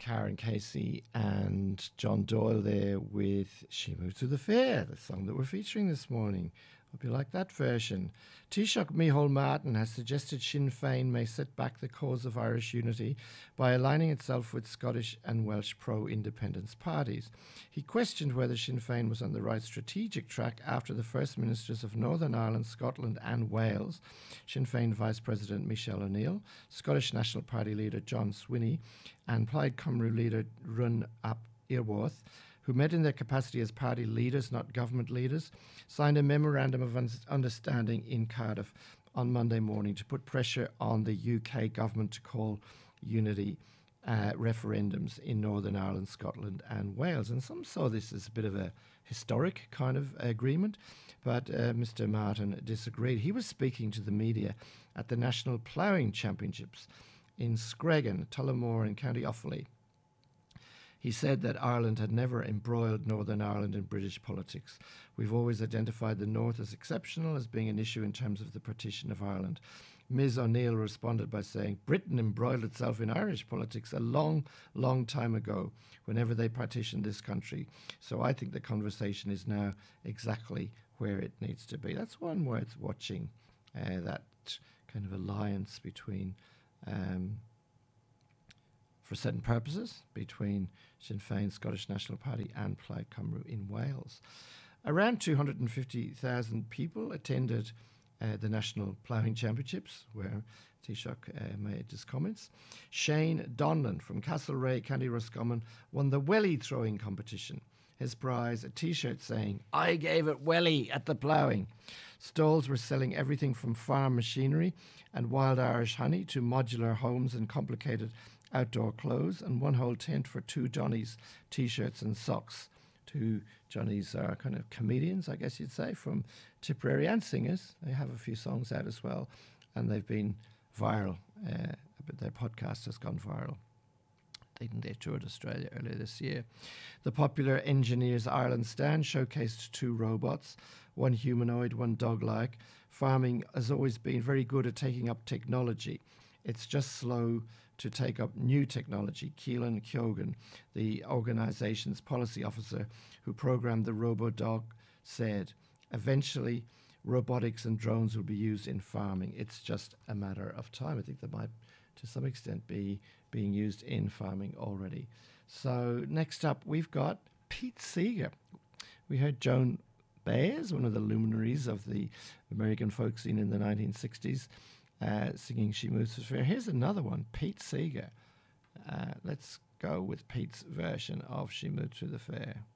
Karen Casey and John Doyle there with She Moved to the Fair, the song that we're featuring this morning. Hope you like that version. Taoiseach Micheál Martin has suggested Sinn Féin may set back the cause of Irish unity by aligning itself with Scottish and Welsh pro-independence parties. He questioned whether Sinn Féin was on the right strategic track after the First Ministers of Northern Ireland, Scotland and Wales, Sinn Féin Vice President Michelle O'Neill, Scottish National Party leader John Swinney and Plaid Cymru leader Run Ap Iorwerth, who met in their capacity as party leaders, not government leaders, signed a memorandum of understanding in Cardiff on Monday morning to put pressure on the UK government to call unity referendums in Northern Ireland, Scotland and Wales. And some saw this as a bit of a historic kind of agreement, but Mr. Martin disagreed. He was speaking to the media at the National Ploughing Championships in Screggan, Tullamore in County Offaly. He said that Ireland had never embroiled Northern Ireland in British politics. We've always identified the North as exceptional, as being an issue in terms of the partition of Ireland. Ms. O'Neill responded by saying, Britain embroiled itself in Irish politics a long, long time ago, whenever they partitioned this country. So I think the conversation is now exactly where it needs to be. That's one worth watching, that kind of alliance between for certain purposes, between Sinn Féin, Scottish National Party and Plaid Cymru in Wales. Around 250,000 people attended the National Ploughing Championships, where Taoiseach made his comments. Shane Donlan from Castlereagh, County Roscommon, won the welly throwing competition. His prize, a T-shirt saying, I gave it welly at the ploughing. Stalls were selling everything from farm machinery and wild Irish honey to modular homes and complicated outdoor clothes, and one whole tent for two Johnny's T-shirts and socks. Two Johnny's are kind of comedians, I guess you'd say, from Tipperary, and singers. They have a few songs out as well, and they've been viral. But their podcast has gone viral. They toured Australia earlier this year. The popular Engineers Ireland stand showcased two robots, one humanoid, one dog-like. Farming has always been very good at taking up technology. It's just slow to take up new technology. Keelan Kyogan, the organisation's policy officer who programmed the RoboDog, said, eventually robotics and drones will be used in farming. It's just a matter of time. I think they might, to some extent, be being used in farming already. So next up, we've got Pete Seeger. We heard Joan Baez, one of the luminaries of the American folk scene in the 1960s, singing She Moves to the Fair. Here's another one, Pete Seeger. Let's go with Pete's version of She Moved to the Fair.